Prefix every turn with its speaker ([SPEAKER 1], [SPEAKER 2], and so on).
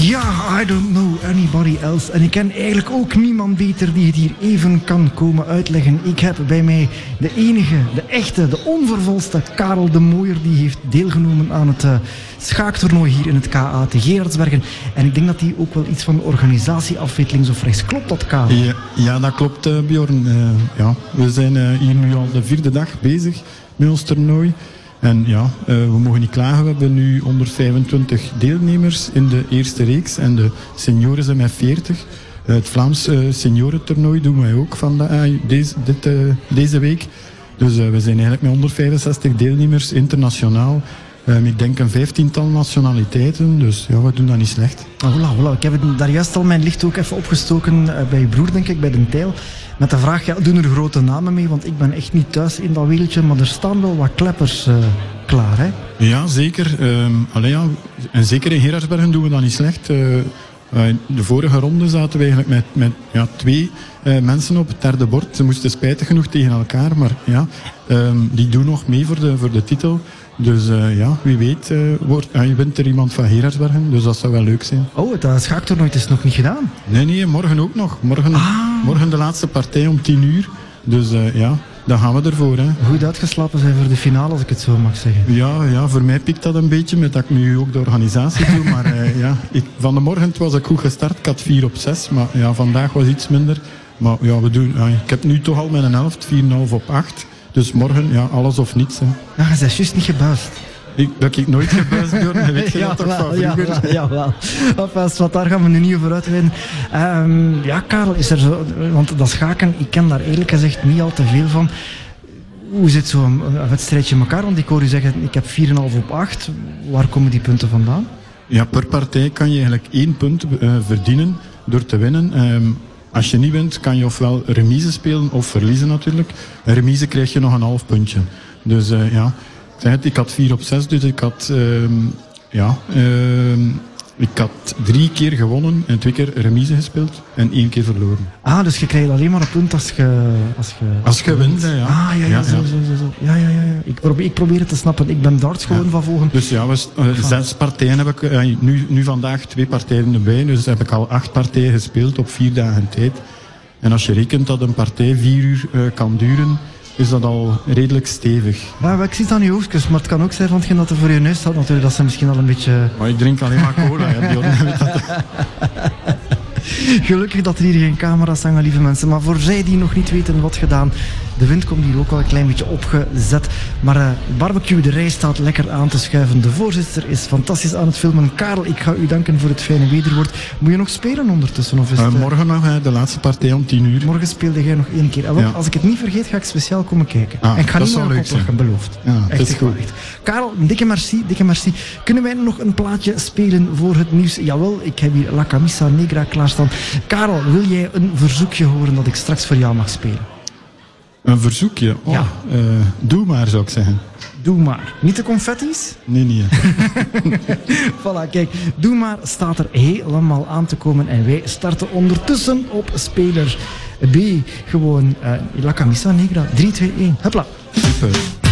[SPEAKER 1] Ja, I don't know anybody else. En ik ken eigenlijk ook niemand beter die het hier even kan komen uitleggen. Ik heb bij mij de enige, de echte, de onvervalste Karel de Mooier. Die heeft deelgenomen aan het schaaktoernooi hier in het KA te Gerardsbergen. En ik denk dat hij ook wel iets van de organisatie af weet, links of rechts. Klopt dat, Karel?
[SPEAKER 2] Ja, dat klopt, Bjorn. Ja. We zijn hier nu al de 4e dag bezig met ons toernooi. En ja, we mogen niet klagen. We hebben nu 125 deelnemers in de eerste reeks. En de senioren zijn met 40. Het Vlaams seniorentoernooi doen wij ook deze week. Dus we zijn eigenlijk met 165 deelnemers internationaal. Ik denk een 15-tal nationaliteiten. Dus ja, we doen dat niet slecht.
[SPEAKER 1] Voilà. Ik heb daar juist al mijn licht ook even opgestoken bij je broer, denk ik, bij Den Tijl. Met de vraag, ja, doen er grote namen mee? Want ik ben echt niet thuis in dat wereldje, maar er staan wel wat kleppers klaar, hè?
[SPEAKER 2] Ja, zeker. En zeker in Gerardsbergen doen we dat niet slecht. De vorige ronde zaten we eigenlijk met 2 mensen op het derde bord. Ze moesten spijtig genoeg tegen elkaar, maar ja, die doen nog mee voor de titel. Dus wie weet, je bent er iemand van Gerardsbergen, dus dat zou wel leuk zijn.
[SPEAKER 1] Oh, het schaaktoernooi is nog niet gedaan?
[SPEAKER 2] Nee, morgen ook nog. Morgen de laatste partij om 10:00. Dus daar gaan we ervoor. Hè.
[SPEAKER 1] Goed uitgeslapen zijn voor de finale, als ik het zo mag zeggen.
[SPEAKER 2] Ja, voor mij pikt dat een beetje, met dat ik nu ook de organisatie doe. Maar van de morgen was ik goed gestart. Ik had 4 op 6, maar ja, vandaag was iets minder. Maar ja, ik heb nu toch al mijn helft, 4,5 op 8. Dus morgen, ja, alles of niets. Hè.
[SPEAKER 1] Ja, je bent juist niet gebuist.
[SPEAKER 2] Dat ik nooit gebuist ben, weet je dat toch van vroeger?
[SPEAKER 1] Jawel. Wat daar gaan we nu niet over uitweiden. Karel, is er zo... Want dat schaken, ik ken daar eerlijk gezegd niet al te veel van. Hoe zit zo'n wedstrijdje in elkaar? Want ik hoor u zeggen, ik heb 4,5 op 8. Waar komen die punten vandaan?
[SPEAKER 2] Ja, per partij kan je eigenlijk 1 punt verdienen door te winnen. Als je niet wint, kan je ofwel remise spelen of verliezen natuurlijk. Een remise krijg je nog een half puntje. Dus ik had 4 op 6, dus ik had 3 keer gewonnen en 2 keer remise gespeeld en 1 keer verloren.
[SPEAKER 1] Ah, dus je krijgt alleen maar een punt als je
[SPEAKER 2] wint. Ja.
[SPEAKER 1] Zo. Ja. Ik probeer het te snappen. Ik ben darts gewoon van volgen.
[SPEAKER 2] Dus ja, 6 partijen heb ik, nu vandaag 2 partijen erbij, dus heb ik al 8 partijen gespeeld op 4 dagen tijd. En als je rekent dat een partij 4 uur kan duren, is dat al redelijk stevig.
[SPEAKER 1] Ja, ik zie het aan je oogstjes, maar het kan ook zijn van hetgeen dat er voor je neus staat natuurlijk, dat ze misschien al een beetje...
[SPEAKER 2] Maar ik drink alleen maar cola,
[SPEAKER 1] Gelukkig dat er hier geen camera's hangen, lieve mensen. Maar voor zij die nog niet weten wat gedaan, de wind komt hier ook al een klein beetje opgezet. Maar barbecue, de rij staat lekker aan te schuiven. De voorzitter is fantastisch aan het filmen. Karel, ik ga u danken voor het fijne wederwoord. Moet je nog spelen ondertussen? Of is het,
[SPEAKER 2] morgen nog, de laatste partij om 10:00.
[SPEAKER 1] Morgen speelde jij nog 1 keer. Als ik het niet vergeet, ga ik speciaal komen kijken. En ik ga
[SPEAKER 2] dat
[SPEAKER 1] niet naar een kop beloofd.
[SPEAKER 2] Ja, echt, dat is goed.
[SPEAKER 1] Echt. Karel, dikke merci. Kunnen wij nog een plaatje spelen voor het nieuws? Jawel, ik heb hier La Camisa Negra klaarstaan. Karel, wil jij een verzoekje horen dat ik straks voor jou mag spelen?
[SPEAKER 2] Een verzoekje?
[SPEAKER 1] Ja.
[SPEAKER 2] Doe maar, zou ik zeggen.
[SPEAKER 1] Doe maar. Niet de confetti's?
[SPEAKER 2] Nee, niet.
[SPEAKER 1] Voilà, kijk. Doe maar staat er helemaal aan te komen. En wij starten ondertussen op speler B. Gewoon La Camisa Negra. 3, 2, 1. Hopla.
[SPEAKER 2] Super.